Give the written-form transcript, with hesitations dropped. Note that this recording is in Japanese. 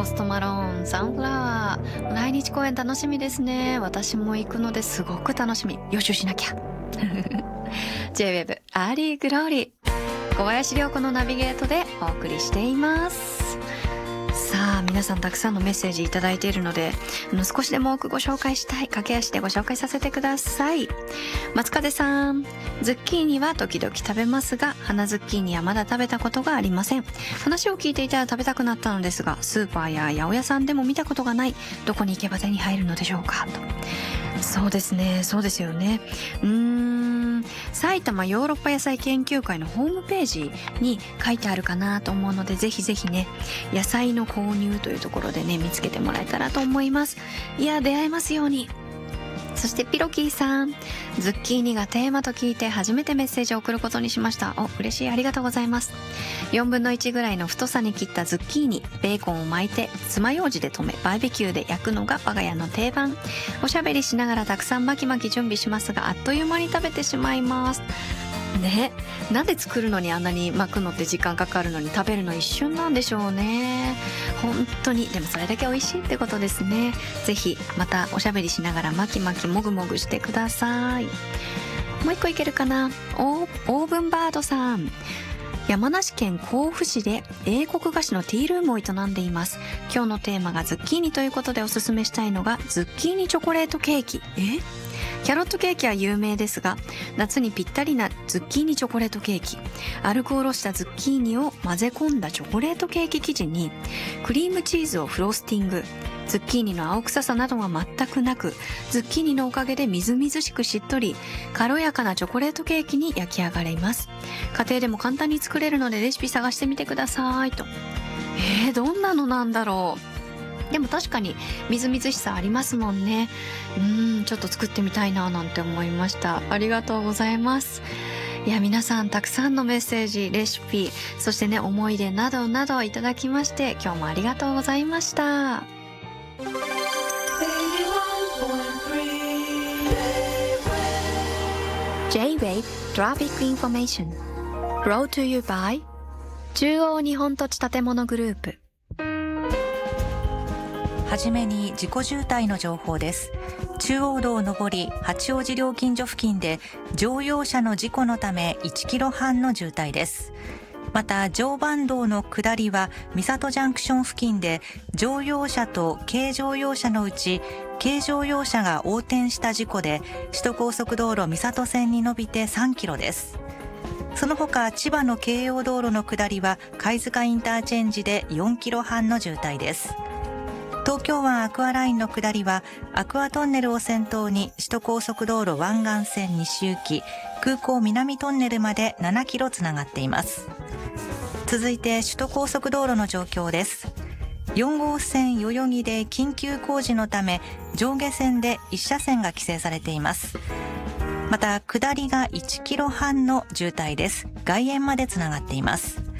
ストマローン、サンフラワー。来日公演楽しみですね。私も行くのですごく楽しみ。予習しなきゃ。J-Wave アーリーグローリー。小林涼子のナビゲートでお送りしています。さあ皆さんたくさんのメッセージいただいているので少しでも多くご紹介したい。駆け足でご紹介させてください。松風さん、ズッキーニは時々食べますが花ズッキーニはまだ食べたことがありません。話を聞いていたら食べたくなったのですがスーパーや八百屋さんでも見たことがない。どこに行けば手に入るのでしょうかと。そうですね、そうですよね。埼玉ヨーロッパ野菜研究会のホームページに書いてあるかなと思うので、ぜひぜひね、野菜の購入というところでね、見つけてもらえたらと思います。いや、出会えますように。そしてピロキーさん、ズッキーニがテーマと聞いて初めてメッセージを送ることにしました。嬉しい、ありがとうございます。4分の1ぐらいの太さに切ったズッキーニ、ベーコンを巻いて爪楊枝で留めバーベキューで焼くのが我が家の定番。おしゃべりしながらたくさん巻き巻き準備しますがあっという間に食べてしまいますね。なんで作るのにあんなに巻くのって時間かかるのに食べるの一瞬なんでしょうね。本当に。でもそれだけ美味しいってことですね。ぜひまたおしゃべりしながら巻き巻きもぐもぐしてください。もう一個いけるかな。オーブンバードさん、山梨県甲府市で英国菓子のティールームを営んでいます。今日のテーマがズッキーニということでおすすめしたいのがズッキーニチョコレートケーキ。キャロットケーキは有名ですが夏にぴったりなズッキーニチョコレートケーキ。粗くおろしたズッキーニを混ぜ込んだチョコレートケーキ生地にクリームチーズをフロースティング。ズッキーニの青臭さなどは全くなく、ズッキーニのおかげでみずみずしくしっとり軽やかなチョコレートケーキに焼き上がります。家庭でも簡単に作れるのでレシピ探してみてくださいと。どんなのなんだろう。でも確かにみずみずしさありますもんね。ちょっと作ってみたいななんて思いました。ありがとうございます。いや、皆さんたくさんのメッセージ、レシピ、そしてね、思い出などなどいただきまして今日もありがとうございました。J-Wave Traffic Information Brought to you by 中央日本土地建物グループ。 はじめに事故渋滞の情報です。中央道上り八王子料金所付近で乗用車の事故のため1キロ半の渋滞です。また常磐道の下りは三郷ジャンクション付近で乗用車と軽乗用車のうち軽乗用車が横転した事故で首都高速道路三郷線に伸びて3キロです。その他千葉の京葉道路の下りは貝塚インターチェンジで4キロ半の渋滞です。東京湾アクアラインの下りはアクアトンネルを先頭に首都高速道路湾岸線西行き空港南トンネルまで7キロつながっています。続いて首都高速道路の状況です。4号線代々木で緊急工事のため上下線で1車線が規制されています。また下りが1キロ半の渋滞です。外苑までつながっています。